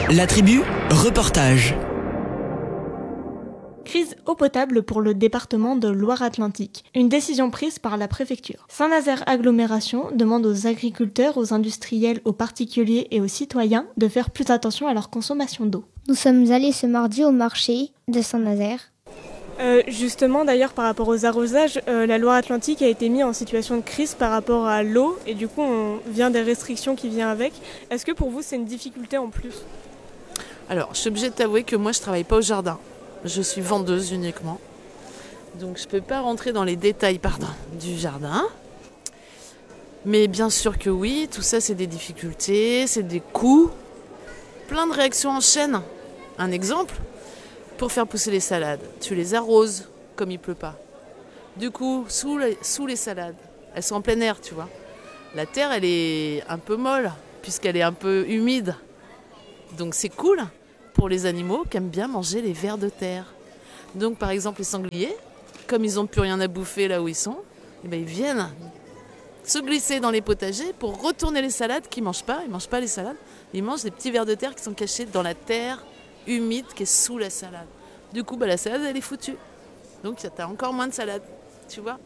La tribu, reportage. Crise eau potable pour le département de Loire-Atlantique. Une décision prise par la préfecture. Saint-Nazaire Agglomération demande aux agriculteurs, aux industriels, aux particuliers et aux citoyens de faire plus attention à leur consommation d'eau. Nous sommes allés ce mardi au marché de Saint-Nazaire. Justement, d'ailleurs, par rapport aux arrosages, la Loire-Atlantique a été mise en situation de crise par rapport à l'eau et du coup, on vient des restrictions qui viennent avec. Est-ce que pour vous, c'est une difficulté en plus ? Alors, je suis obligée de t'avouer que moi, je ne travaille pas au jardin. Je suis vendeuse uniquement. Donc, je ne peux pas rentrer dans les détails du jardin. Mais bien sûr que oui, tout ça, c'est des difficultés, c'est des coûts. Plein de réactions en chaîne. Un exemple, pour faire pousser les salades, tu les arroses comme il pleut pas. Du coup, sous les salades, elles sont en plein air, tu vois. La terre, elle est un peu molle, puisqu'elle est un peu humide. Donc c'est cool pour les animaux qui aiment bien manger les vers de terre. Donc par exemple, les sangliers, comme ils n'ont plus rien à bouffer là où ils sont, ils viennent se glisser dans les potagers pour retourner les salades qu'ils ne mangent pas. Ils ne mangent pas les salades, ils mangent des petits vers de terre qui sont cachés dans la terre humide qui est sous la salade. Du coup, la salade, elle est foutue. Donc, tu as encore moins de salade, tu vois.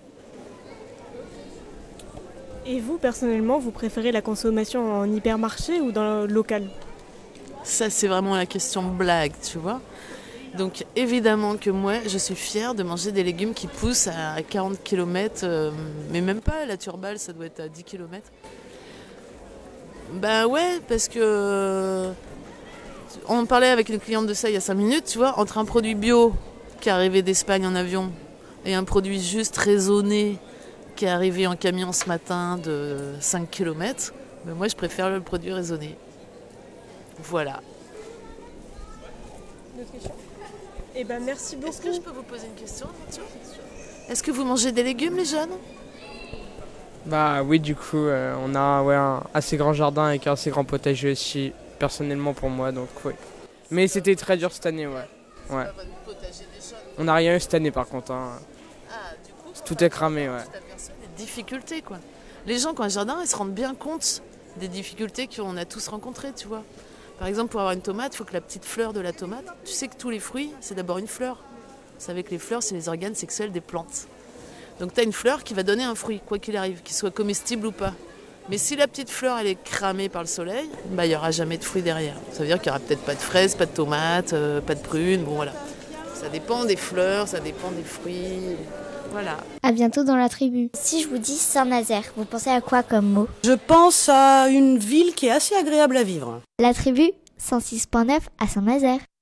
Et vous, personnellement, vous préférez la consommation en hypermarché ou dans le local ? Ça, c'est vraiment la question blague, tu vois. Donc, évidemment que moi, je suis fière de manger des légumes qui poussent à 40 km, mais même pas, la turballe, ça doit être à 10 km. Ben ouais, parce que... On parlait avec une cliente de ça il y a 5 minutes, tu vois, entre un produit bio qui est arrivé d'Espagne en avion et un produit juste raisonné qui est arrivé en camion ce matin de 5 km, mais moi je préfère le produit raisonné. Voilà. D'autres questions ? Eh ben merci beaucoup. Est-ce que je peux vous poser une question ? Est-ce que vous mangez des légumes, les jeunes ? Bah oui, du coup, on a un assez grand jardin avec un assez grand potager aussi, personnellement pour moi, donc oui. Mais c'était très dur cette année, ouais. C'est pas votre potager des jeunes. On n'a rien eu cette année par contre, hein. Ah, du coup, Tout est cramé, ouais. Tu t'aperçois des difficultés, quoi. Les gens qui ont un jardin, ils se rendent bien compte des difficultés qu'on a tous rencontrées, tu vois. Par exemple, pour avoir une tomate, il faut que la petite fleur de la tomate, tu sais que tous les fruits, c'est d'abord une fleur. Vous savez que les fleurs, c'est les organes sexuels des plantes. Donc tu as une fleur qui va donner un fruit, quoi qu'il arrive, qu'il soit comestible ou pas. Mais si la petite fleur, elle est cramée par le soleil, il n'y aura jamais de fruits derrière. Ça veut dire qu'il n'y aura peut-être pas de fraises, pas de tomates, pas de prunes, bon voilà. Ça dépend des fleurs, ça dépend des fruits, voilà. À bientôt dans la tribu. Si je vous dis Saint-Nazaire, vous pensez à quoi comme mot ? Je pense à une ville qui est assez agréable à vivre. La tribu, 106.9 à Saint-Nazaire.